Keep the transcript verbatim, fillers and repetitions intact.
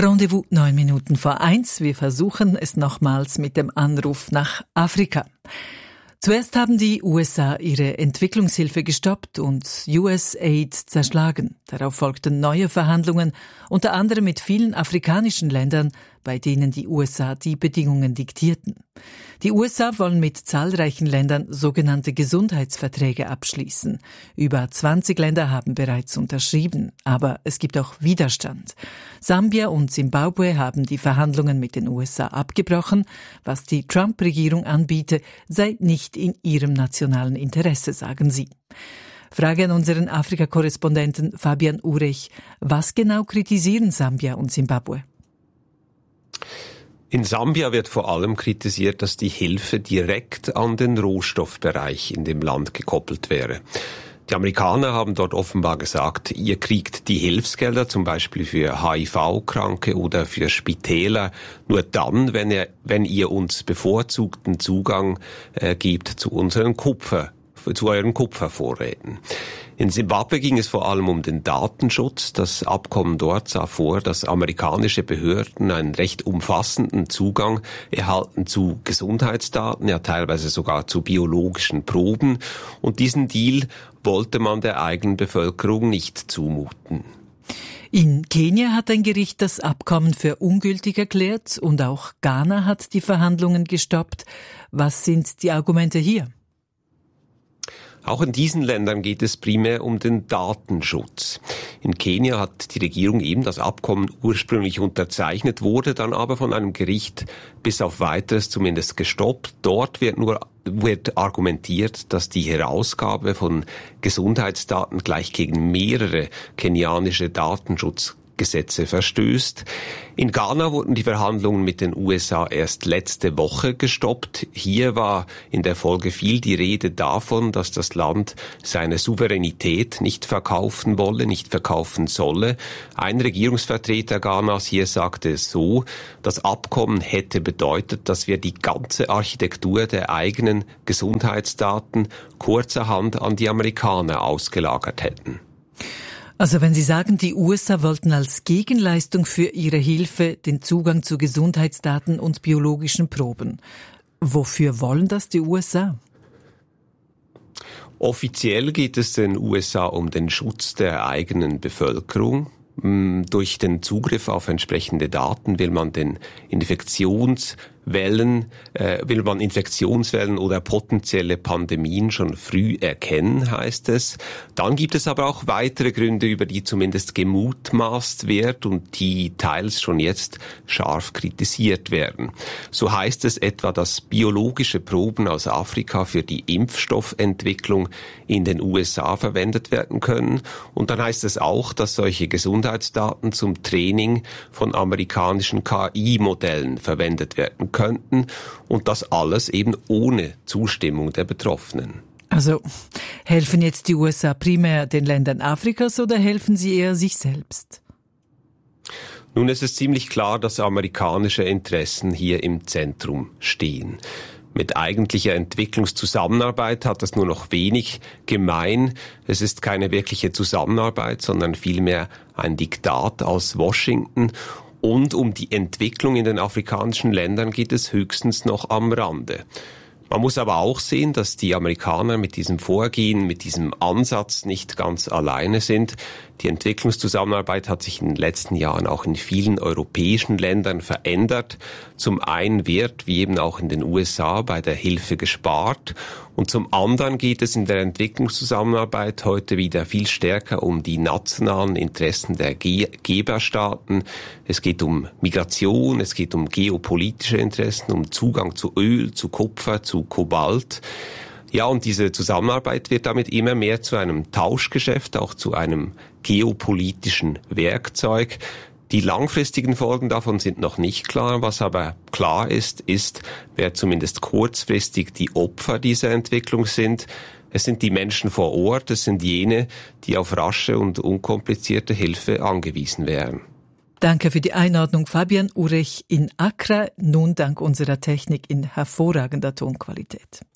Rendezvous neun Minuten vor eins. Wir versuchen es nochmals mit dem Anruf nach Afrika. Zuerst haben die U S A ihre Entwicklungshilfe gestoppt und U S Aid zerschlagen. Darauf folgten neue Verhandlungen, unter anderem mit vielen afrikanischen Ländern, bei denen die U S A die Bedingungen diktierten. Die U S A wollen mit zahlreichen Ländern sogenannte Gesundheitsverträge abschließen. Über zwanzig Länder haben bereits unterschrieben, aber es gibt auch Widerstand. Sambia und Zimbabwe haben die Verhandlungen mit den U S A abgebrochen. Was die Trump-Regierung anbiete, sei nicht in ihrem nationalen Interesse, sagen sie. Frage an unseren Afrika-Korrespondenten Fabian Urech. Was genau kritisieren Sambia und Zimbabwe? In Sambia wird vor allem kritisiert, dass die Hilfe direkt an den Rohstoffbereich in dem Land gekoppelt wäre. Die Amerikaner haben dort offenbar gesagt, ihr kriegt die Hilfsgelder, zum Beispiel für H I V-Kranke oder für Spitäler, nur dann, wenn ihr, wenn ihr uns bevorzugten Zugang äh, gebt zu unseren Kupfer, zu euren Kupfervorräten. In Zimbabwe ging es vor allem um den Datenschutz. Das Abkommen dort sah vor, dass amerikanische Behörden einen recht umfassenden Zugang erhalten zu Gesundheitsdaten, ja teilweise sogar zu biologischen Proben. Und diesen Deal wollte man der eigenen Bevölkerung nicht zumuten. In Kenia hat ein Gericht das Abkommen für ungültig erklärt und auch Ghana hat die Verhandlungen gestoppt. Was sind die Argumente hier? Auch in diesen Ländern geht es primär um den Datenschutz. In Kenia hat die Regierung eben das Abkommen ursprünglich unterzeichnet, wurde dann aber von einem Gericht bis auf Weiteres zumindest gestoppt. Dort wird nur wird argumentiert, dass die Herausgabe von Gesundheitsdaten gleich gegen mehrere kenianische Datenschutz Gesetze verstößt. In Ghana wurden die Verhandlungen mit den U S A erst letzte Woche gestoppt. Hier war in der Folge viel die Rede davon, dass das Land seine Souveränität nicht verkaufen wolle, nicht verkaufen solle. Ein Regierungsvertreter Ghanas hier sagte es so, das Abkommen hätte bedeutet, dass wir die ganze Architektur der eigenen Gesundheitsdaten kurzerhand an die Amerikaner ausgelagert hätten. Also wenn Sie sagen, die U S A wollten als Gegenleistung für ihre Hilfe den Zugang zu Gesundheitsdaten und biologischen Proben. Wofür wollen das die U S A? Offiziell geht es den U S A um den Schutz der eigenen Bevölkerung. Durch den Zugriff auf entsprechende Daten will man den Infektionswellen, äh, will man Infektionswellen oder potenzielle Pandemien schon früh erkennen, heißt es. Dann gibt es aber auch weitere Gründe, über die zumindest gemutmaßt wird und die teils schon jetzt scharf kritisiert werden. So heißt es etwa, dass biologische Proben aus Afrika für die Impfstoffentwicklung in den U S A verwendet werden können. Und dann heißt es auch, dass solche Gesundheitsdaten zum Training von amerikanischen K I-Modellen verwendet werden könnten und das alles eben ohne Zustimmung der Betroffenen. Also helfen jetzt die U S A primär den Ländern Afrikas oder helfen sie eher sich selbst? Nun, es ist ziemlich klar, dass amerikanische Interessen hier im Zentrum stehen. Mit eigentlicher Entwicklungszusammenarbeit hat das nur noch wenig gemein. Es ist keine wirkliche Zusammenarbeit, sondern vielmehr ein Diktat aus Washington. Und um die Entwicklung in den afrikanischen Ländern geht es höchstens noch am Rande. Man muss aber auch sehen, dass die Amerikaner mit diesem Vorgehen, mit diesem Ansatz nicht ganz alleine sind. Die Entwicklungszusammenarbeit hat sich in den letzten Jahren auch in vielen europäischen Ländern verändert. Zum einen wird, wie eben auch in den U S A, bei der Hilfe gespart. Und zum anderen geht es in der Entwicklungszusammenarbeit heute wieder viel stärker um die nationalen Interessen der Ge- Geberstaaten. Es geht um Migration, es geht um geopolitische Interessen, um Zugang zu Öl, zu Kupfer, zu Kobalt. Ja, und diese Zusammenarbeit wird damit immer mehr zu einem Tauschgeschäft, auch zu einem geopolitischen Werkzeug. Die langfristigen Folgen davon sind noch nicht klar. Was aber klar ist, ist, wer zumindest kurzfristig die Opfer dieser Entwicklung sind. Es sind die Menschen vor Ort, es sind jene, die auf rasche und unkomplizierte Hilfe angewiesen wären. Danke für die Einordnung, Fabian Urech in Accra. Nun dank unserer Technik in hervorragender Tonqualität.